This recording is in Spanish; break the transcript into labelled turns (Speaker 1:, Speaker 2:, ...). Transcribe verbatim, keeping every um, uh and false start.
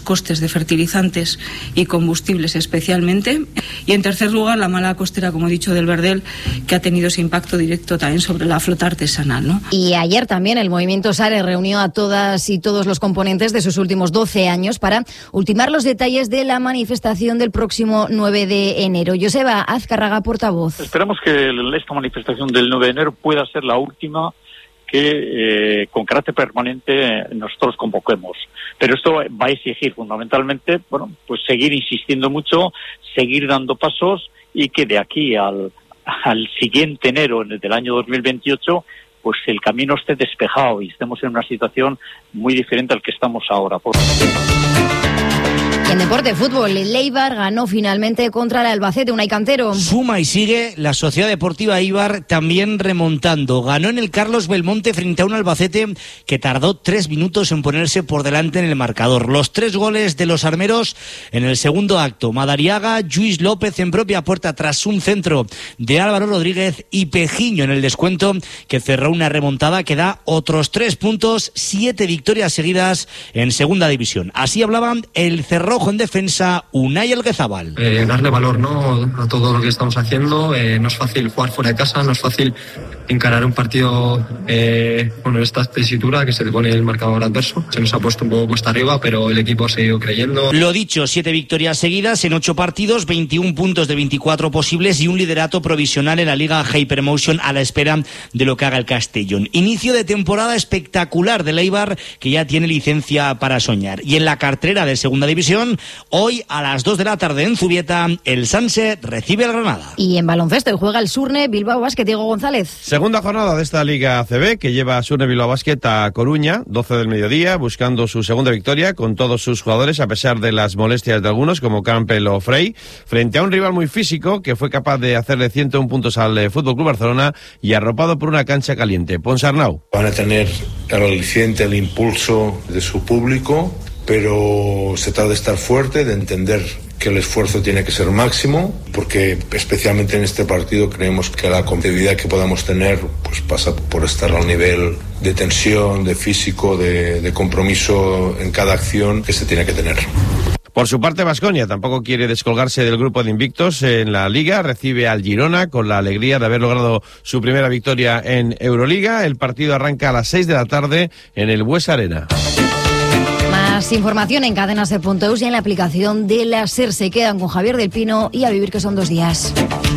Speaker 1: costes de fertilizantes y combustibles especialmente. Y en tercer lugar, la mala costera, como he dicho, del verdel, que ha tenido ese impacto directo también sobre la flota artesanal, ¿no?
Speaker 2: Y ayer también el Movimiento SARE reunió a todas y todos los componentes de sus últimos doce años para ultimar los detalles de la manifestación del próximo nueve de enero. Joseba Azcárraga, portavoz.
Speaker 3: Esperamos que esta manifestación del nueve de enero pueda ser la última que eh, con carácter permanente nosotros convoquemos. Pero esto va a exigir fundamentalmente, bueno, pues seguir insistiendo mucho, seguir dando pasos y que de aquí al, al siguiente enero del año dos mil veintiocho pues el camino esté despejado y estemos en una situación muy diferente al que estamos ahora. Por...
Speaker 2: En deporte, fútbol, el Eibar ganó finalmente contra el Albacete, Unai Cantero.
Speaker 4: Suma y sigue la Sociedad Deportiva Eibar también remontando. Ganó en el Carlos Belmonte frente a un Albacete que tardó tres minutos en ponerse por delante en el marcador. Los tres goles de los armeros en el segundo acto. Madariaga, Lluís López en propia puerta tras un centro de Álvaro Rodríguez y Pejiño en el descuento que cerró una remontada que da otros tres puntos, siete victorias seguidas en segunda división. Así hablaban el cerrojo en defensa, Unai Alguezabal.
Speaker 5: Eh, darle valor, ¿no?, a todo lo que estamos haciendo. Eh, no es fácil jugar fuera de casa, no es fácil encarar un partido eh, bueno, en esta tesitura que se le pone el marcador adverso. Se nos ha puesto un poco cuesta arriba, pero el equipo ha seguido creyendo.
Speaker 4: Lo dicho, siete victorias seguidas en ocho partidos, veintiún puntos de veinticuatro posibles y un liderato provisional en la Liga Hypermotion a la espera de lo que haga el Castellón. Inicio de temporada espectacular del Eibar, que ya tiene licencia para soñar. Y en la cartera de Segunda División, hoy a las dos de la tarde en Zubieta, el Sanse recibe al Granada.
Speaker 2: Y en baloncesto juega el Surne Bilbao Basket, Diego González.
Speaker 6: Segunda jornada de esta Liga A C B que lleva a Surne Bilbao Basket a Coruña, doce del mediodía, buscando su segunda victoria con todos sus jugadores, a pesar de las molestias de algunos como Campbell o Frey, frente a un rival muy físico que fue capaz de hacerle ciento uno puntos al F C Barcelona y arropado por una cancha caliente. Ponsarnau.
Speaker 7: Van a tener el aliciente, el impulso de su público, pero se trata de estar fuerte, de entender que el esfuerzo tiene que ser máximo, porque especialmente en este partido creemos que la competitividad que podamos tener pues pasa por estar al nivel de tensión, de físico, de, de compromiso en cada acción que se tiene que tener.
Speaker 6: Por su parte, Baskonia tampoco quiere descolgarse del grupo de invictos en la Liga. Recibe al Girona con la alegría de haber logrado su primera victoria en Euroliga. El partido arranca a las seis de la tarde en el Buesa Arena.
Speaker 2: Más información en cadenaser punto eus y en la aplicación de la SER. Se quedan con Javier del Pino y a vivir, que son dos días.